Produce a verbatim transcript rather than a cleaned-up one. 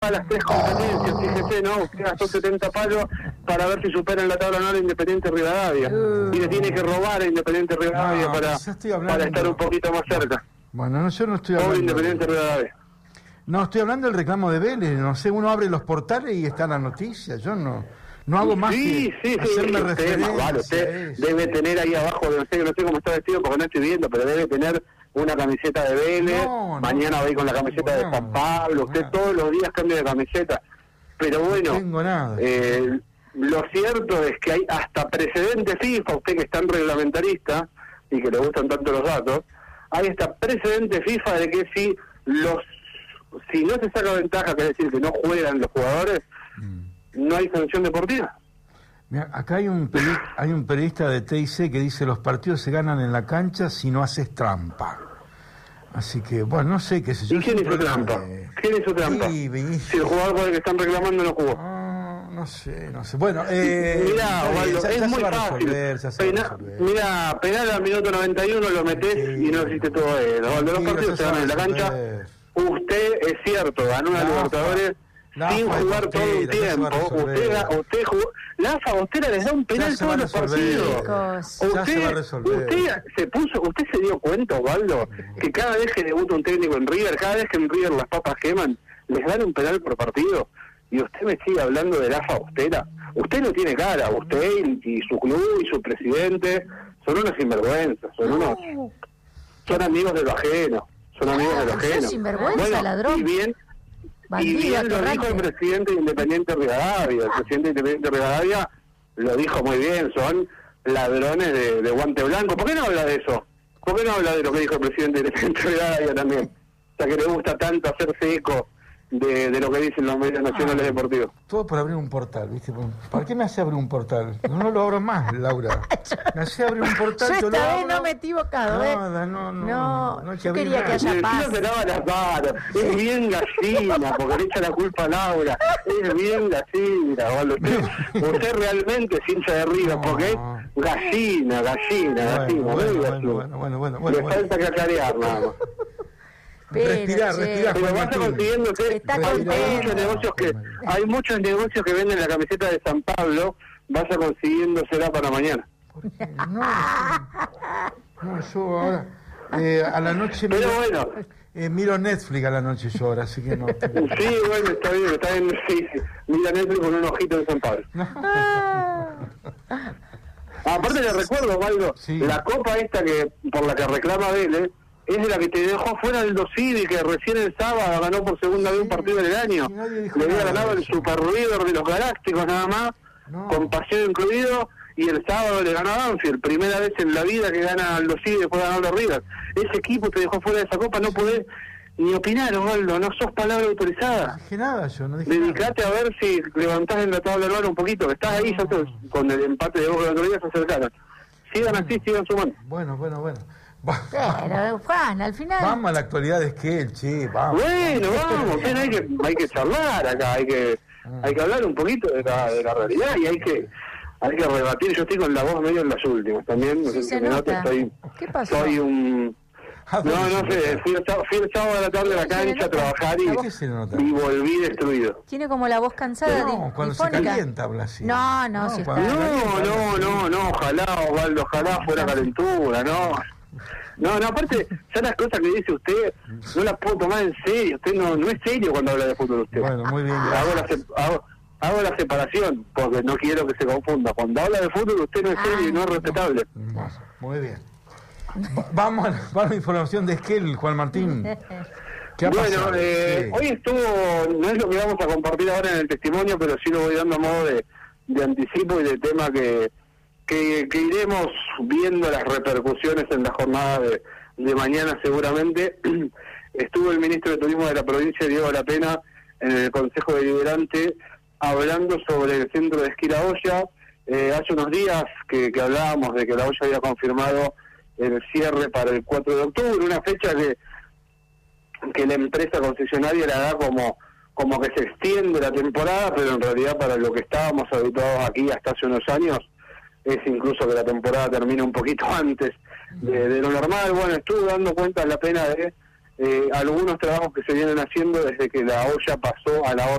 a las tres competencias, fíjese, ¿no? Usted gastó setenta palos para ver si superan la tabla anual Independiente Rivadavia. Uh. Y le tiene que robar a Independiente Rivadavia no, para, para estar un poquito más cerca. Bueno, no, yo no estoy hablando... Independiente de... Rivadavia. No, estoy hablando del reclamo de Vélez. No sé, uno abre los portales y está la noticia. Yo no... No hago más sí, que sí, hacerme sí, referencia. Usted, vale, usted debe tener ahí abajo, no sé, no sé cómo está vestido porque no estoy viendo, pero debe tener una camiseta de Vélez, no, no, mañana va a ir con la camiseta no, de San Pablo, usted nada. Todos los días cambia de camiseta. Pero bueno, no tengo nada. Eh, lo cierto es que hay hasta precedentes FIFA, usted que es tan reglamentarista y que le gustan tanto los datos, hay hasta precedentes FIFA de que si los si no se saca ventaja, que es decir, que no juegan los jugadores, mm. no hay sanción deportiva. Mira, acá hay un hay un periodista de T I C que dice los partidos se ganan en la cancha si no haces trampa. Así que, bueno, no sé qué sé yo. ¿Y quién hizo trampa? De... ¿Quién hizo trampa? Sí, si el jugador por el que están reclamando no jugó. Ah, no sé, no sé. Bueno, eh... Mirá, Osvaldo, es muy fácil. Mirá, penal al minuto noventa y uno lo metés sí, y no existe todo eso. Osvaldo, los partidos se ganan en la cancha. Usted, es cierto, ganó una Libertadores sin jugar todo un tiempo. Usted, usted jugó... La AFA Bostera les da un penal todos los partidos. Usted, se usted se puso, usted se dio cuenta, Osvaldo, que cada vez que debuta un técnico en River, cada vez que en River las papas queman, les dan un penal por partido. Y usted me sigue hablando de la AFA Bostera. Usted no tiene cara, usted y, y su club y su presidente son unos sinvergüenzas, son unos, son amigos de lo ajeno, son amigos de lo ajeno. Sinvergüenza, bueno, ladrón. Y bien, Bandido, y bien lo dijo el presidente de Independiente Rivadavia. El presidente de Independiente Rivadavia lo dijo muy bien, son ladrones de, de guante blanco. ¿Por qué no habla de eso? ¿Por qué no habla de lo que dijo el presidente de Independiente Rivadavia también? O sea, que le gusta tanto hacerse eco de, de lo que dicen los medios nacionales ah, deportivos. Todo por abrir un portal, ¿viste? ¿Para qué me hace abrir un portal? No lo abro más, Laura. Me hace abrir un portal. Yo esta vez no me he equivocado, ¿eh? Nada, no, no. No, no yo quería que haya paz. Se lava las manos. Es bien gallina, porque le echa la culpa a Laura. Es bien gallina, Osvaldo. Usted, usted realmente es hincha de River, no, porque es gallina, gallina, gallina. Bueno, bueno, bueno, bueno, bueno, bueno, bueno. Le falta cacarear nada más. Pero, respirar, che, respirar, pero vas consiguiendo que está hay muchos negocios que hay muchos negocios que venden la camiseta de San Pablo, vas a consiguiendo será para mañana. No, no, yo ahora eh, a la noche pero miro, bueno eh, miro Netflix a la noche yo ahora, así que no. Sí, bueno, está bien, está bien, sí, sí. Mira Netflix con un ojito de San Pablo. No. Aparte le recuerdo, Osvaldo, sí. La copa esta que por la que reclama Vélez es de la que te dejó fuera el Dosivi, que recién el sábado ganó por segunda vez un partido en el año. Le había ganado el Super River de los Galácticos nada más, no. Con paseo incluido, y el sábado le ganó a Banfield, primera vez en la vida que gana el Dosivi después de ganar los River. Ese equipo te dejó fuera de esa copa, no podés ni opinar, Osvaldo, no sos palabra autorizada. No dije nada yo, no dije Dedicate nada. A ver si levantás en la tabla anual un poquito, que estás ahí, no. Ya te, con el empate de Boca de Andorra se acercaron. Sigan bueno. Así, sigan sumando. Bueno, bueno, bueno. Pero, Juan, al final... Vamos a la actualidad de Esquel, che, vamos. Bueno, vamos, pero hay que, hay que charlar acá, hay que ah. hay que hablar un poquito de la, de la realidad y hay que hay que rebatir. Yo estoy con la voz medio en las últimas también, no sí, sé si me nota, estoy, ¿qué pasó? Soy un... No, no sé, fui el, sábado, fui el sábado de la tarde a la cancha a trabajar y, y volví destruido. Tiene como la voz cansada. No, de, cuando difónica. Se calienta habla así. No, no, no, si no, no, no, no, ojalá, Osvaldo, ojalá fuera calentura, no. No, no, aparte, ya las cosas que dice usted no las puedo tomar en serio. Usted no no es serio cuando habla de fútbol usted. Bueno, muy bien. Hago la, hago, hago la separación, porque no quiero que se confunda. Cuando habla de fútbol usted no es serio y no es respetable. Muy bien. Vamos a, vamos a la información de Esquel, Juan Martín. ¿Qué ha bueno, pasado? Eh, sí. Hoy estuvo, no es lo que vamos a compartir ahora en el testimonio, pero sí lo voy dando a modo de, de anticipo y de tema que, que, que iremos viendo las repercusiones en la jornada de, de mañana seguramente. Estuvo el ministro de Turismo de la provincia, Diego La Pena, en el Consejo Deliberante, hablando sobre el centro de esquí La Olla. Eh, hace unos días que, que hablábamos de que La Olla había confirmado el cierre para el cuatro de octubre, una fecha que que la empresa concesionaria la da como como que se extiende la temporada, pero en realidad para lo que estábamos habituados aquí hasta hace unos años es incluso que la temporada termine un poquito antes de, de lo normal. Bueno, estuve dando cuenta La Pena de eh, algunos trabajos que se vienen haciendo desde que La Olla pasó a la orden